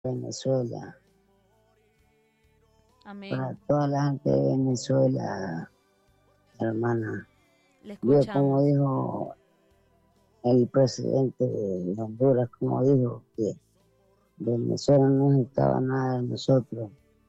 Venezuela, para Amén. toda la gente de Venezuela, hermana. Le Yo, como escuchamos. dijo el presidente de Honduras, como dijo que Venezuela no necesitaba nada de nosotros.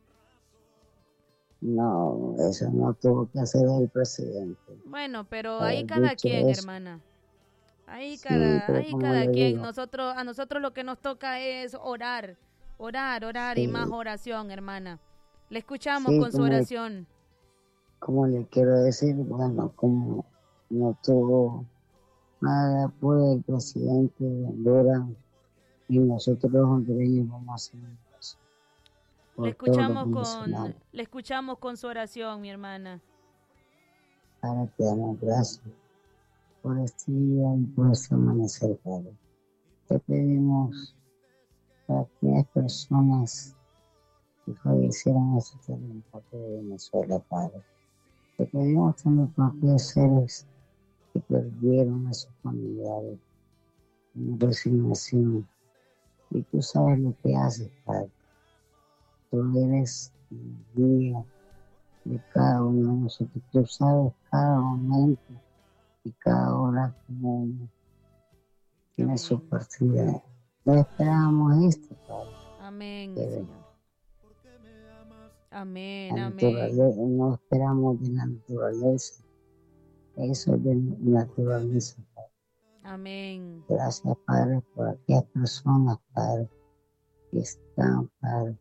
No, eso no tuvo que hacer el presidente. Bueno, pero ahí Haber cada dicho quien, eso. hermana. Sí, pero Ahí como cada le quien. digo, A nosotros lo que nos toca es orar. Orar y más sí, oración, hermana. Le escuchamos sí, con su oración. como le quiero decir, bueno, como no tuvo nada de apoyo el presidente de Honduras y nosotros los hondureños vamos a hacer eso por todos los venezolanos. Le escuchamos con su oración, mi hermana. Ahora te damos gracias por este día y por este amanecer, Padre. Te pedimos para aquellas personas que fallecieron en este terremoto de Venezuela, Padre. Te pedimos también por aquellos seres que perdieron a sus familiares en resignación. Y tú sabes lo que haces, Padre. Tú eres el guía de cada uno de nosotros. Tú sabes cada momento y cada hora como uno tiene su Amén. partida. No esperábamos esto, Padre, Amén, pero Señor. Amén, la amén. naturaleza, no esperamos de la naturaleza. Eso es de naturaleza. Amén. Gracias, Padre, por aquellas personas, Padre, que están, Padre,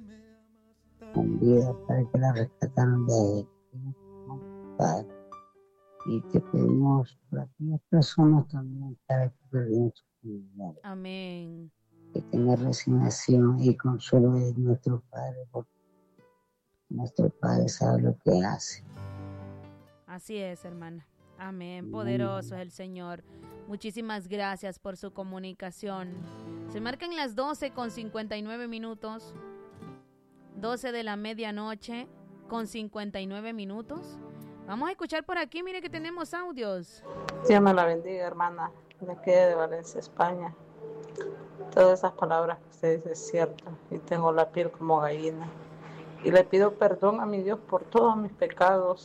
con vida, Padre, que la rescataron de ahí, Padre. Y te pedimos por aquellas personas también, Padre, que perdieron sus familiares, Amén. que tengan resignación y consuelo de nuestro Padre, porque nuestro Padre sabe lo que hace. Así es, hermana. Amén. Poderoso Amén. es el Señor. Muchísimas gracias por su comunicación. Se marcan las 12:59. 12 de la medianoche con 59 minutos. Vamos a escuchar por aquí, mire que tenemos audios. Dios me la bendiga, hermana, de aquí de Valencia, España. Todas esas palabras que usted dice es cierto y tengo la piel como gallina. Y le pido perdón a mi Dios por todos mis pecados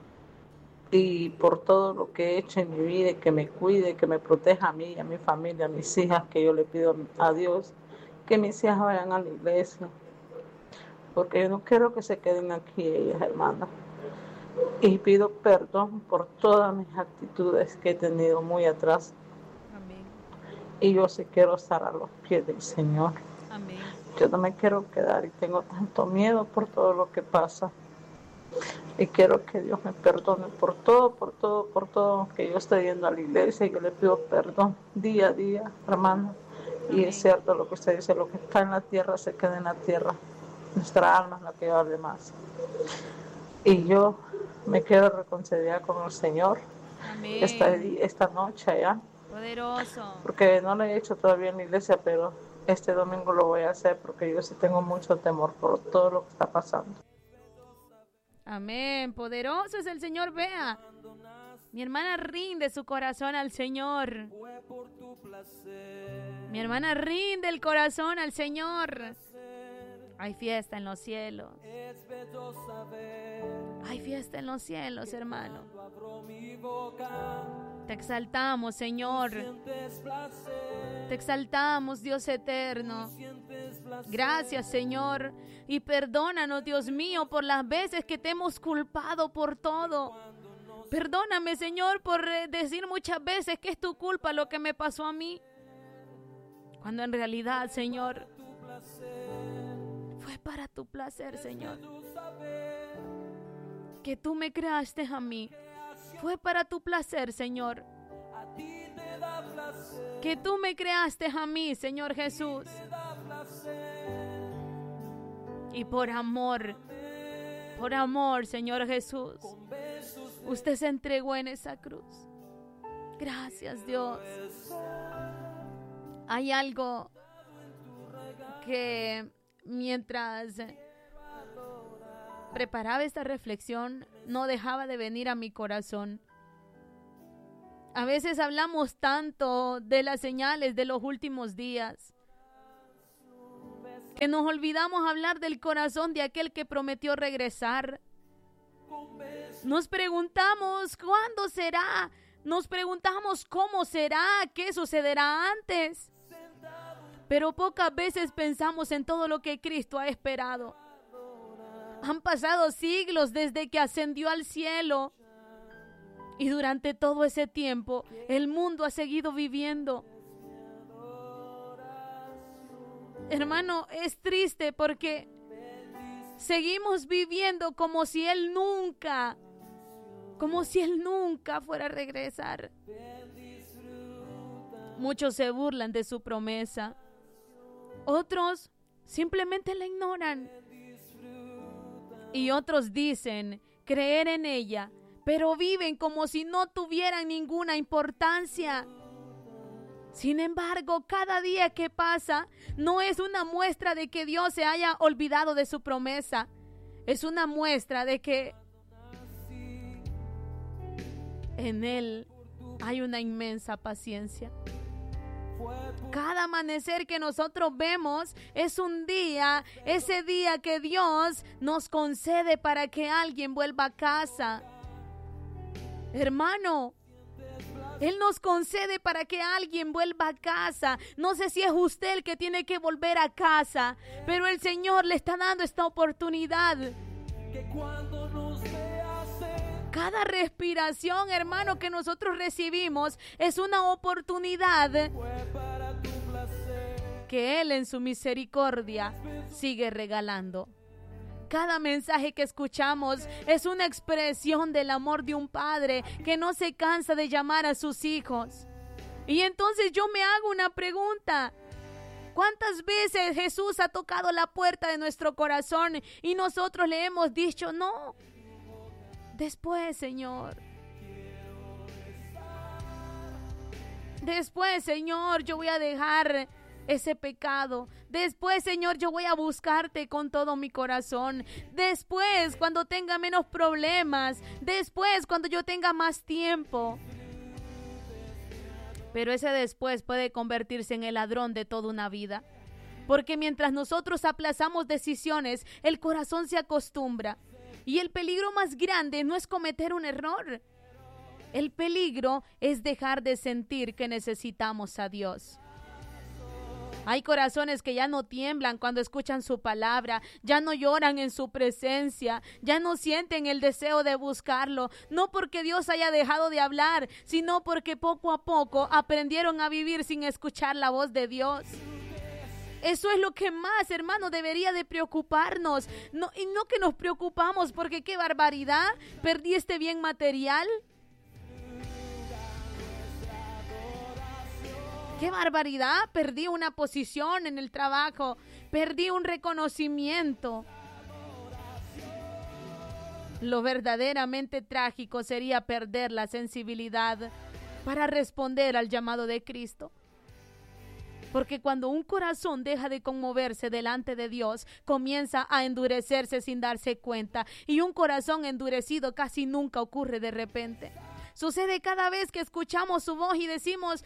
y por todo lo que he hecho en mi vida y que me cuide, que me proteja a mí, a mi familia, a mis hijas, que yo le pido a Dios que mis hijas vayan a la iglesia, porque yo no quiero que se queden aquí ellas, hermana. Y pido perdón por todas mis actitudes que he tenido muy atrás. Amén. Y yo sí quiero estar a los pies del Señor. Amén. Yo no me quiero quedar y tengo tanto miedo por todo lo que pasa. Y quiero que Dios me perdone por todo, por todo, por todo. Que yo estoy yendo a la iglesia y yo le pido perdón día a día, hermano. Y es Amén. cierto lo que usted dice, lo que está en la tierra se queda en la tierra. Nuestra alma es la que vale más. Y yo me quiero reconciliar con el Señor Amén. esta noche ya. Poderoso. Porque no lo he hecho todavía en la iglesia, pero este domingo lo voy a hacer porque yo sí tengo mucho temor por todo lo que está pasando. Amén. Poderoso es el Señor. Vea. Mi hermana rinde su corazón al Señor. Mi hermana rinde el corazón al Señor. Hay fiesta en los cielos. Hay fiesta en los cielos, hermano. Te exaltamos, Señor. Te exaltamos, Dios eterno. Gracias, Señor. Y perdónanos, Dios mío, por las veces que te hemos culpado por todo. Perdóname, Señor, por decir muchas veces que es tu culpa lo que me pasó a mí. Cuando en realidad, Señor, fue para tu placer, Señor. Que tú me creaste a mí. Fue para tu placer, Señor. Que tú me creaste a mí, Señor Jesús. Y por amor, Señor Jesús, usted se entregó en esa cruz. Gracias, Dios. Hay algo que mientras preparaba esta reflexión no dejaba de venir a mi corazón. A veces hablamos tanto de las señales de los últimos días, que nos olvidamos hablar del corazón de aquel que prometió regresar. Nos preguntamos cuándo será, nos preguntamos cómo será, qué sucederá antes. Pero pocas veces pensamos en todo lo que Cristo ha esperado. Han pasado siglos desde que ascendió al cielo. Y durante todo ese tiempo, el mundo ha seguido viviendo. Hermano, es triste porque seguimos viviendo como si Él nunca fuera a regresar. Muchos se burlan de su promesa. Otros simplemente la ignoran. Y otros dicen creer en ella, pero viven como si no tuvieran ninguna importancia. Sin embargo, cada día que pasa no es una muestra de que Dios se haya olvidado de su promesa. Es una muestra de que en Él hay una inmensa paciencia. Cada amanecer que nosotros vemos es un día, ese día que Dios nos concede para que alguien vuelva a casa. Hermano, Él nos concede para que alguien vuelva a casa. No sé si es usted el que tiene que volver a casa, pero el Señor le está dando esta oportunidad. Cada respiración, hermano, que nosotros recibimos es una oportunidad que Él en su misericordia sigue regalando. Cada mensaje que escuchamos es una expresión del amor de un padre que no se cansa de llamar a sus hijos. Y entonces yo me hago una pregunta. ¿Cuántas veces Jesús ha tocado la puerta de nuestro corazón y nosotros le hemos dicho no? Después, Señor. Después, Señor, yo voy a dejar ese pecado. Después, Señor, yo voy a buscarte con todo mi corazón. Después, cuando tenga menos problemas. Después, cuando yo tenga más tiempo. Pero ese después puede convertirse en el ladrón de toda una vida. Porque mientras nosotros aplazamos decisiones, el corazón se acostumbra. Y el peligro más grande no es cometer un error. El peligro es dejar de sentir que necesitamos a Dios. Hay corazones que ya no tiemblan cuando escuchan su palabra, ya no lloran en su presencia, ya no sienten el deseo de buscarlo, no porque Dios haya dejado de hablar, sino porque poco a poco aprendieron a vivir sin escuchar la voz de Dios. Eso es lo que más, hermano, debería de preocuparnos. Y no que nos preocupamos porque qué barbaridad, perdí este bien material. ¡Qué barbaridad! Perdí una posición en el trabajo. Perdí un reconocimiento. Lo verdaderamente trágico sería perder la sensibilidad para responder al llamado de Cristo. Porque cuando un corazón deja de conmoverse delante de Dios, comienza a endurecerse sin darse cuenta. Y un corazón endurecido casi nunca ocurre de repente. Sucede cada vez que escuchamos su voz y decimos,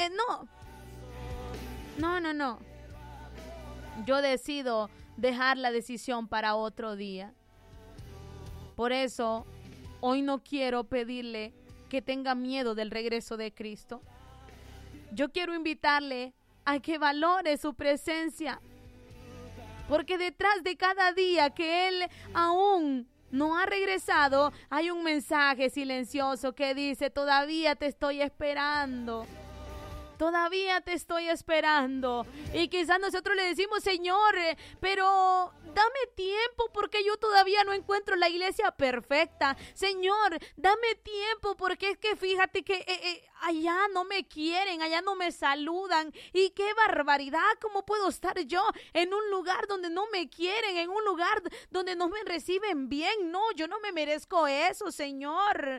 no. Yo decido dejar la decisión para otro día. Por eso, hoy no quiero pedirle que tenga miedo del regreso de Cristo. Yo quiero invitarle a que valore su presencia. Porque detrás de cada día que Él aún no ha regresado, hay un mensaje silencioso que dice, todavía te estoy esperando. Todavía te estoy esperando. Y quizás nosotros le decimos, Señor, pero dame tiempo porque yo todavía no encuentro la iglesia perfecta. Señor, dame tiempo porque es que fíjate que allá no me quieren, allá no me saludan. Y qué barbaridad, ¿cómo puedo estar yo en un lugar donde no me quieren, en un lugar donde no me reciben bien? No, yo no me merezco eso, Señor.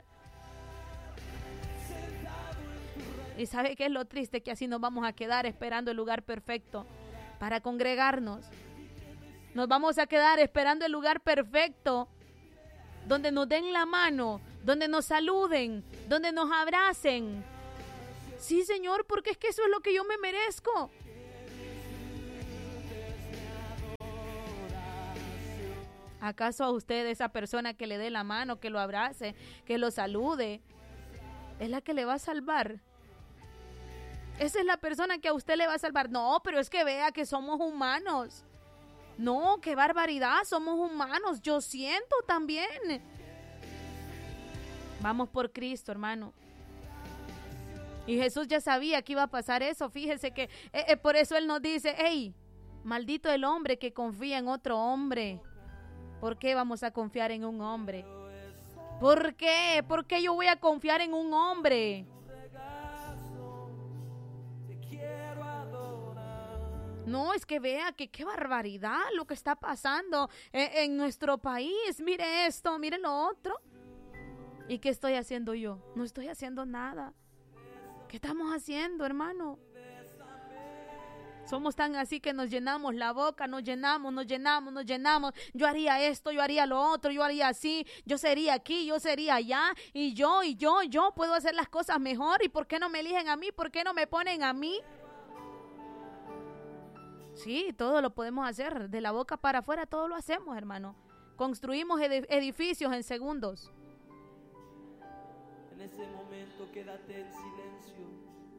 ¿Y sabe qué es lo triste? Que así nos vamos a quedar esperando el lugar perfecto para congregarnos. Nos vamos a quedar esperando el lugar perfecto donde nos den la mano, donde nos saluden, donde nos abracen. Sí, Señor, porque es que eso es lo que yo me merezco. ¿Acaso a usted, esa persona que le dé la mano, que lo abrace, que lo salude, es la que le va a salvar? Esa es la persona que a usted le va a salvar. No, pero es que vea que somos humanos. No, qué barbaridad, somos humanos. Yo siento también. Vamos por Cristo, hermano. Y Jesús ya sabía que iba a pasar eso. Fíjese que por eso Él nos dice, hey, maldito el hombre que confía en otro hombre. ¿Por qué vamos a confiar en un hombre? ¿Por qué? ¿Por qué yo voy a confiar en un hombre? No, es que vea que qué barbaridad lo que está pasando en nuestro país. Mire esto, mire lo otro. ¿Y qué estoy haciendo yo? No estoy haciendo nada. ¿Qué estamos haciendo, hermano? Somos tan así que nos llenamos la boca, nos llenamos. Yo haría esto, yo haría lo otro, yo haría así, yo sería aquí, yo sería allá, y yo puedo hacer las cosas mejor. ¿Y por qué no me eligen a mí? ¿Por qué no me ponen a mí? Sí, todo lo podemos hacer. De la boca para afuera todo lo hacemos, hermano. Construimos edificios en segundos. En ese momento quédate en silencio.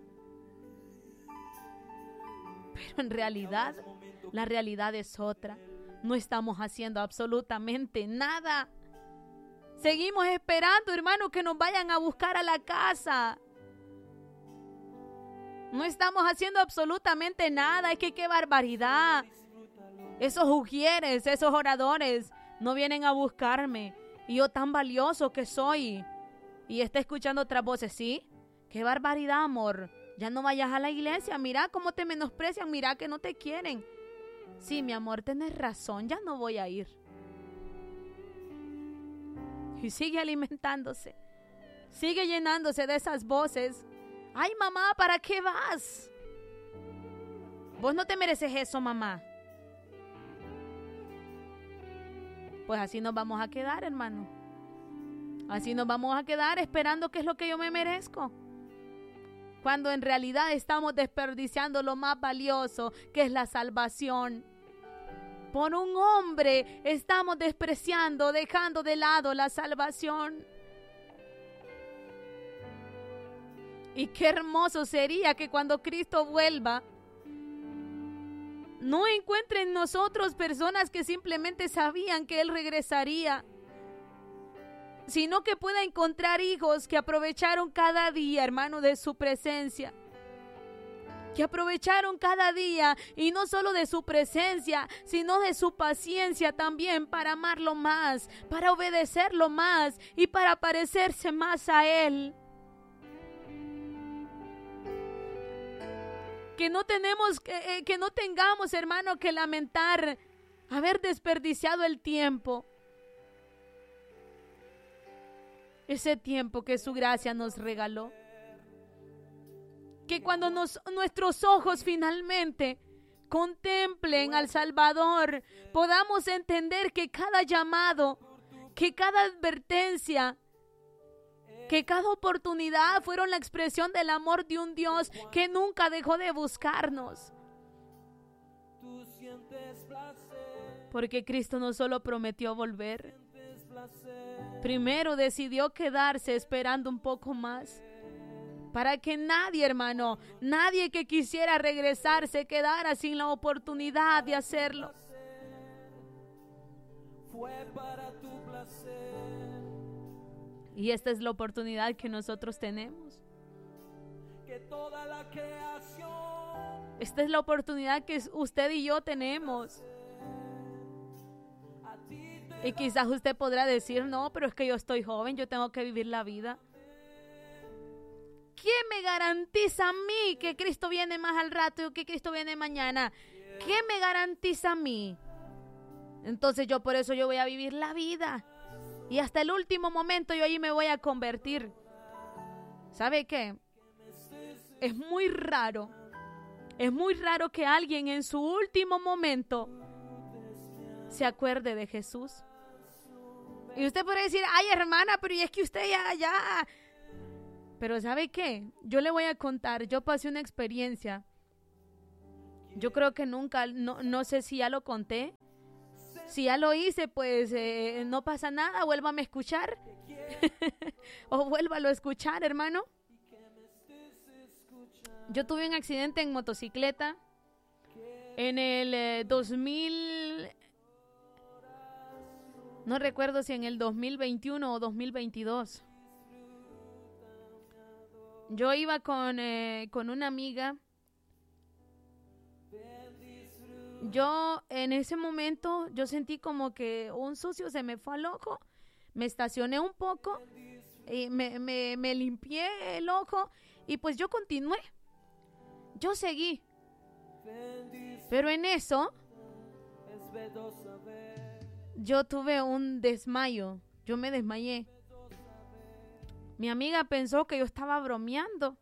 Pero en realidad, la realidad es otra. No estamos haciendo absolutamente nada. Seguimos esperando, hermano, que nos vayan a buscar a la casa. No estamos haciendo absolutamente nada. Es que qué barbaridad. Esos ujieres, esos oradores no vienen a buscarme. Y yo tan valioso que soy. Y está escuchando otras voces. ¿Sí? Qué barbaridad, amor. Ya no vayas a la iglesia. Mira cómo te menosprecian. Mira que no te quieren. Sí, mi amor, tenés razón. Ya no voy a ir. Y sigue alimentándose. Sigue llenándose de esas voces. Ay, mamá, ¿para qué vas? Vos no te mereces eso, mamá. Pues así nos vamos a quedar, hermano. Así nos vamos a quedar esperando qué es lo que yo me merezco. Cuando en realidad estamos desperdiciando lo más valioso, que es la salvación. Por un hombre estamos despreciando, dejando de lado la salvación. Y qué hermoso sería que cuando Cristo vuelva, no encuentre en nosotros personas que simplemente sabían que Él regresaría, sino que pueda encontrar hijos que aprovecharon cada día, hermano, de su presencia. Que aprovecharon cada día, y no solo de su presencia, sino de su paciencia también, para amarlo más, para obedecerlo más y para parecerse más a Él. Que no tengamos, hermano, que lamentar haber desperdiciado el tiempo. Ese tiempo que su gracia nos regaló. Que cuando nuestros ojos finalmente contemplen al Salvador, podamos entender que cada llamado, que cada advertencia, que cada oportunidad fueron la expresión del amor de un Dios que nunca dejó de buscarnos. Porque Cristo no solo prometió volver, primero decidió quedarse esperando un poco más. Para que nadie, hermano, nadie que quisiera regresar se quedara sin la oportunidad de hacerlo. Y esta es la oportunidad que nosotros tenemos. Esta es la oportunidad que usted y yo tenemos. Y quizás usted podrá decir, no, pero es que yo estoy joven, yo tengo que vivir la vida. ¿Quién me garantiza a mí que Cristo viene más al rato y que Cristo viene mañana? ¿Qué me garantiza a mí? Entonces yo por eso yo voy a vivir la vida. Y hasta el último momento yo ahí me voy a convertir. ¿Sabe qué? Es muy raro que alguien en su último momento se acuerde de Jesús. Y usted puede decir, ay, hermana, pero y es que usted ya. Pero ¿sabe qué? Yo le voy a contar, yo pasé una experiencia. Yo creo que nunca, no sé si ya lo conté. Si ya lo hice, pues no pasa nada, vuélvame a escuchar. O vuélvalo a escuchar, hermano. Yo tuve un accidente en motocicleta en el 2000, no recuerdo si en el 2021 o 2022. Yo iba con una amiga. Yo en ese momento yo sentí como que un sucio se me fue al ojo. Me estacioné un poco y me limpié el ojo y pues yo continué. Yo seguí. Pero en eso yo tuve un desmayo. Yo me desmayé. Mi amiga pensó que yo estaba bromeando.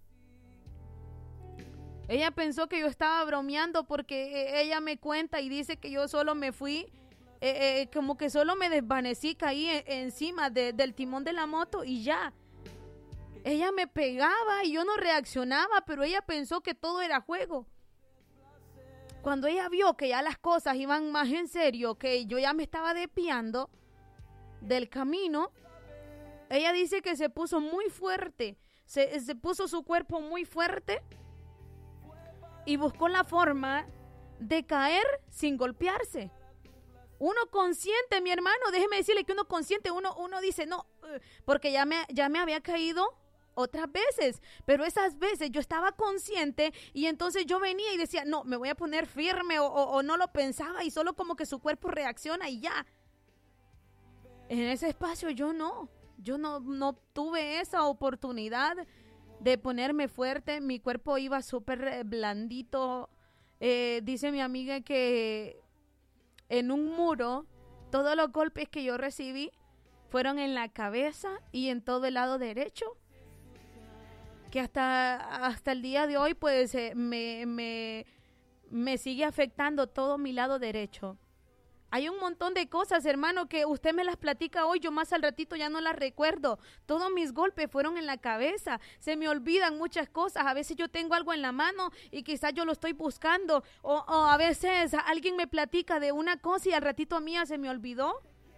Ella pensó que yo estaba bromeando porque ella me cuenta y dice que yo solo me fui, como que solo me desvanecí, caí encima del timón de la moto y ya. Ella me pegaba y yo no reaccionaba, pero ella pensó que todo era juego. Cuando ella vio que ya las cosas iban más en serio, que yo ya me estaba desviando del camino, ella dice que se puso muy fuerte, se puso su cuerpo muy fuerte y buscó la forma de caer sin golpearse. Uno consciente, mi hermano, déjeme decirle que uno consciente, uno dice no, porque ya me había caído otras veces, pero esas veces yo estaba consciente y entonces yo venía y decía, no, me voy a poner firme o no lo pensaba y solo como que su cuerpo reacciona y ya. En ese espacio yo no tuve esa oportunidad de ponerme fuerte, mi cuerpo iba súper blandito. Dice mi amiga que en un muro todos los golpes que yo recibí fueron en la cabeza y en todo el lado derecho, que hasta el día de hoy pues me sigue afectando todo mi lado derecho. Hay un montón de cosas, hermano, que usted me las platica hoy, yo más al ratito ya no las recuerdo. Todos mis golpes fueron en la cabeza, se me olvidan muchas cosas. A veces yo tengo algo en la mano y quizás yo lo estoy buscando. O a veces alguien me platica de una cosa y al ratito a mí ya se me olvidó.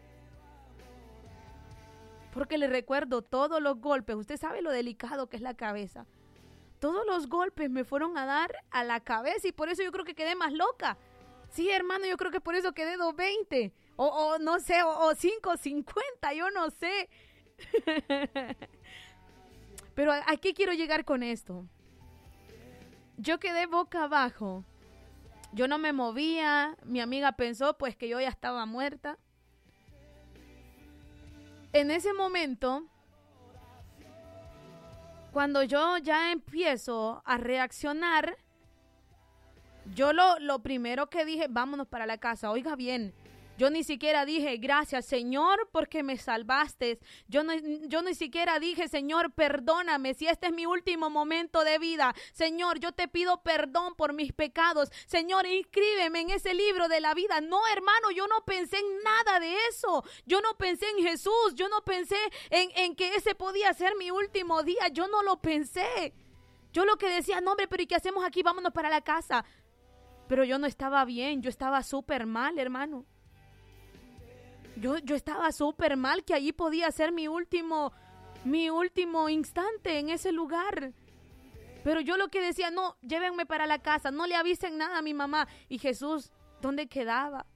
Porque le recuerdo todos los golpes. Usted sabe lo delicado que es la cabeza. Todos los golpes me fueron a dar a la cabeza y por eso yo creo que quedé más loca. Sí, hermano, yo creo que por eso quedé 220, o no sé, o 550, yo no sé. Pero ¿a qué quiero llegar con esto? Yo quedé boca abajo, yo no me movía, mi amiga pensó pues que yo ya estaba muerta. En ese momento, cuando yo ya empiezo a reaccionar, yo lo primero que dije, vámonos para la casa. Oiga bien, yo ni siquiera dije, gracias Señor porque me salvaste. Yo ni siquiera dije, Señor, perdóname si este es mi último momento de vida. Señor, yo te pido perdón por mis pecados. Señor, inscríbeme en ese libro de la vida. No, hermano, yo no pensé en nada de eso. Yo no pensé en Jesús. Yo no pensé en que ese podía ser mi último día. Yo no lo pensé. Yo lo que decía, no, hombre, pero ¿y qué hacemos aquí? Vámonos para la casa. Pero yo no estaba bien, yo estaba súper mal, hermano. Yo estaba súper mal, que allí podía ser mi último instante en ese lugar. Pero yo lo que decía, no, llévenme para la casa, no le avisen nada a mi mamá. Y Jesús, ¿dónde quedaba?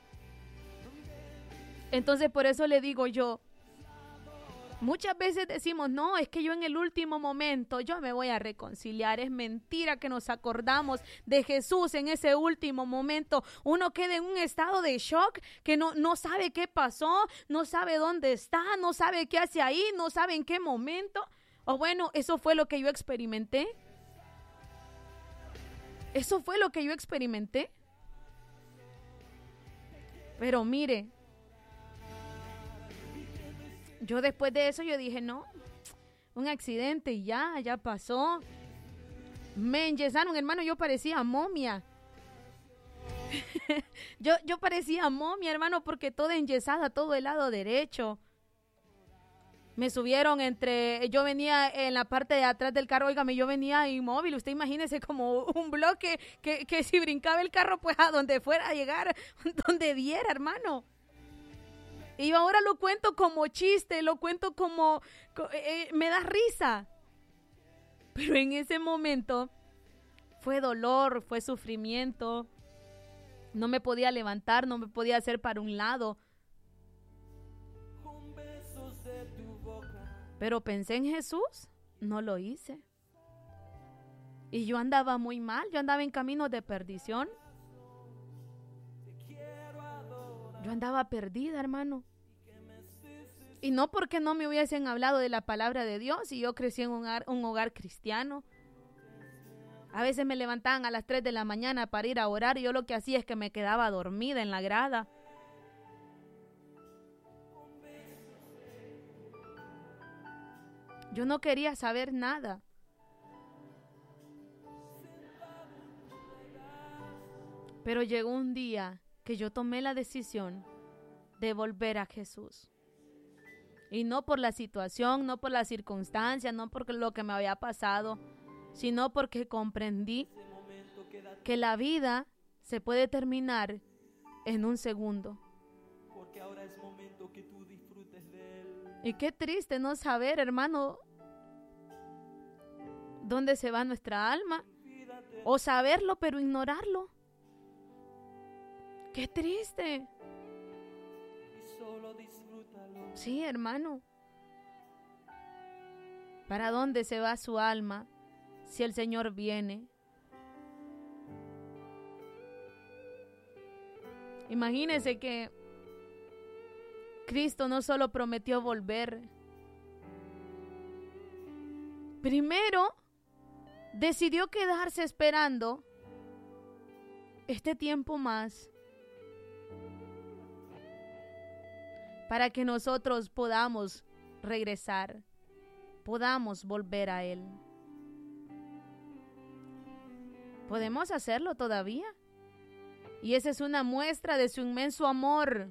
Entonces por eso le digo yo, muchas veces decimos, no, es que yo en el último momento yo me voy a reconciliar. Es mentira que nos acordamos de Jesús en ese último momento. Uno queda en un estado de shock que no sabe qué pasó, no sabe dónde está, no sabe qué hace ahí, no sabe en qué momento. O bueno, eso fue lo que yo experimenté. Eso fue lo que yo experimenté. Pero mire, yo después de eso yo dije, no, un accidente y ya pasó. Me enyesaron, hermano, yo parecía momia. yo parecía momia, hermano, porque toda enyesada, todo el lado derecho. Me subieron yo venía en la parte de atrás del carro, óigame, yo venía inmóvil, usted imagínese como un bloque que si brincaba el carro, pues a donde fuera a llegar, donde diera, hermano. Y yo ahora lo cuento como chiste, lo cuento como, me da risa. Pero en ese momento fue dolor, fue sufrimiento. No me podía levantar, no me podía hacer para un lado. Pero pensé en Jesús, no lo hice. Y yo andaba muy mal, yo andaba en caminos de perdición. Yo andaba perdida, hermano. Y no porque no me hubiesen hablado de la palabra de Dios, y yo crecí en un hogar cristiano. A veces me levantaban a las 3 de la mañana para ir a orar, y yo lo que hacía es que me quedaba dormida en la grada. Yo no quería saber nada. Pero llegó un día que yo tomé la decisión de volver a Jesús. Y no por la situación, no por las circunstancias, no por lo que me había pasado, sino porque comprendí que la vida se puede terminar en un segundo. Porque ahora es momento que tú disfrutes de él. Y qué triste no saber, hermano, dónde se va nuestra alma, o saberlo pero ignorarlo. Qué triste. Solo disfrútalo. Sí, hermano. ¿Para dónde se va su alma si el Señor viene? Imagínese que Cristo no solo prometió volver. Primero, decidió quedarse esperando este tiempo más para que nosotros podamos regresar, podamos volver a Él. Podemos hacerlo todavía. Y esa es una muestra de su inmenso amor.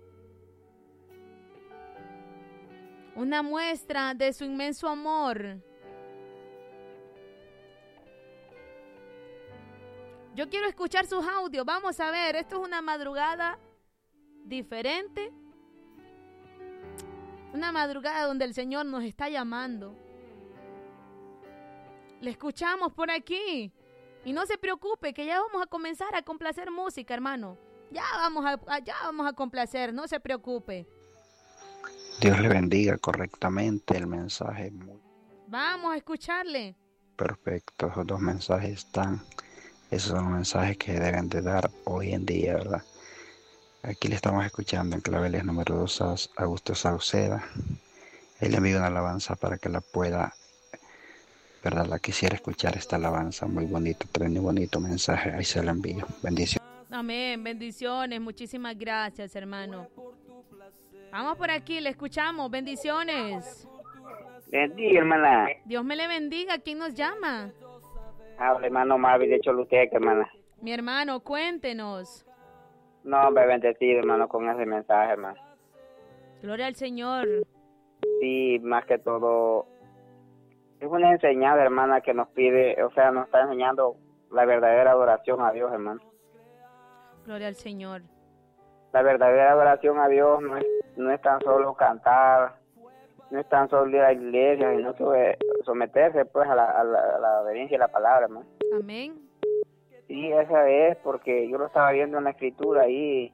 Una muestra de su inmenso amor. Yo quiero escuchar sus audios. Vamos a ver, esto es una madrugada diferente. Una madrugada donde el Señor nos está llamando. Le escuchamos por aquí. Y no se preocupe, que ya vamos a comenzar a complacer música, hermano. Ya vamos a complacer, no se preocupe. Dios le bendiga correctamente el mensaje. Muy Vamos a escucharle. perfecto, esos dos mensajes esos son los mensajes que deben de dar hoy en día, ¿verdad? Aquí le estamos escuchando en Claveles número 2 a Augusto Sauceda. Él le envía una alabanza para que la pueda, ¿verdad? La quisiera escuchar esta alabanza, muy bonito, muy bonito mensaje, ahí se lo envío. Bendiciones. Amén, bendiciones, muchísimas gracias, hermano. Vamos por aquí, le escuchamos, bendiciones. Bendiga, hermana. Dios me le bendiga, ¿quién nos llama? Habla, hermano Marvin de Choluteca, hermana. Mi hermano, cuéntenos. No, hombre, bendecido, hermano, con ese mensaje, hermano. Gloria al Señor. Sí, más que todo, es una enseñanza, hermana, que nos pide, o sea, nos está enseñando la verdadera adoración a Dios, hermano. Gloria al Señor. La verdadera adoración a Dios no es tan solo cantar, no es tan solo ir a la iglesia, sino que someterse, pues, a la obediencia y la palabra, hermano. Amén. Sí, esa es, porque yo lo estaba viendo en la escritura ahí,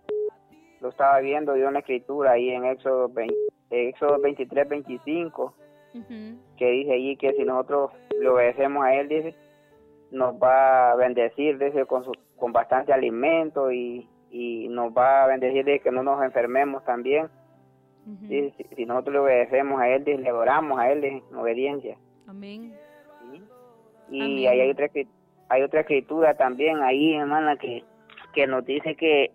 en Éxodo 23, 25, que dice allí que si nosotros le obedecemos a Él, dice, nos va a bendecir, dice, con bastante alimento y nos va a bendecir de que no nos enfermemos también. Dice, si nosotros le obedecemos a Él, dice, le adoramos a Él en obediencia. Amén. ¿Sí? Y Amén. ahí hay otra escritura también ahí, hermana, que nos dice que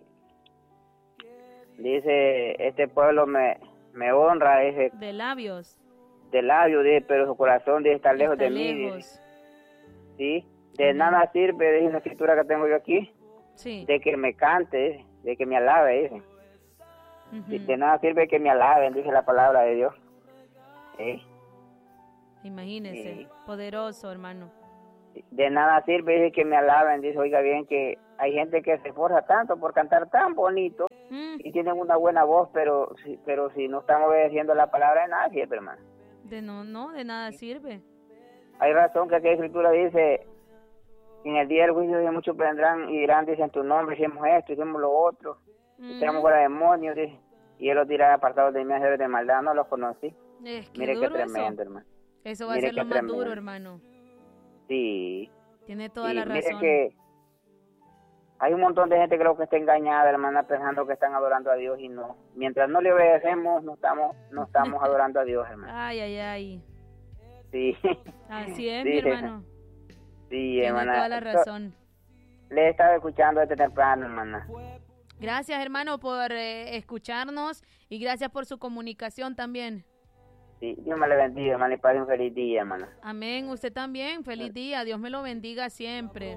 dice, este pueblo me honra, dice, De labios. de labio, dice, pero su corazón dice, está lejos de mí, dice. ¿Sí? De nada sirve, dice la escritura que tengo yo aquí, Sí. de que me cante, dice, de que me alabe, dice. De nada sirve que me alaben, dice la palabra de Dios. Sí. Imagínese, Sí. poderoso, hermano. De nada sirve, dice, que me alaben, dice, oiga bien, que hay gente que se esfuerza tanto por cantar tan bonito y tienen una buena voz, pero si no están obedeciendo la palabra, de nada sirve, hermano. De nada sirve. Hay razón que aquí la Escritura dice, en el día del juicio muchos vendrán y dirán, dice, en tu nombre hicimos esto, hicimos lo otro, echamos fuera demonios, dice, y él los dirá, apartados de mí, hacedores de maldad, no los conocí. Mire qué tremendo, hermano. Eso va a ser lo más duro, hermano. Sí. Tiene toda la razón. Mire que hay un montón de gente que creo que está engañada, hermana, pensando que están adorando a Dios y no. Mientras no le obedecemos, no estamos adorando a Dios, hermano. Ay. Sí. Así es, sí, mi hermano. Sí, hermana. Tiene toda la razón. Le he estado escuchando desde temprano, hermana. Gracias, hermano, por escucharnos y gracias por su comunicación también. Sí, Dios me le bendiga, hermano, y pase un feliz día, hermana. Amén, usted también, feliz día, Dios me lo bendiga siempre.